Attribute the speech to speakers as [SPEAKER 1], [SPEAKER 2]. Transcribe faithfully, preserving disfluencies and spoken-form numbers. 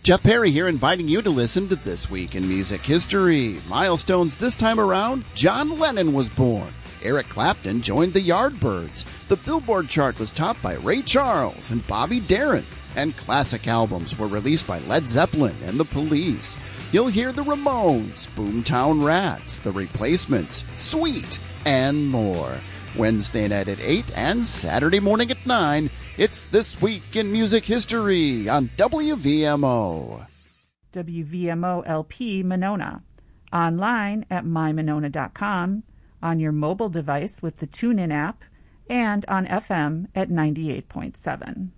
[SPEAKER 1] Jeff Perry here, inviting you to listen to This Week in Music History. Milestones this time around: John Lennon was born. Eric Clapton joined the Yardbirds. The Billboard chart was topped by Ray Charles and Bobby Darin. And classic albums were released by Led Zeppelin and The Police. You'll hear the Ramones, Boomtown Rats, The Replacements, Sweet, and more. Wednesday night at eight and Saturday morning at nine, it's This Week in Music History on W V M O.
[SPEAKER 2] W V M O L P Monona. Online at my monona dot com, on your mobile device with the TuneIn app, and on F M at ninety-eight point seven.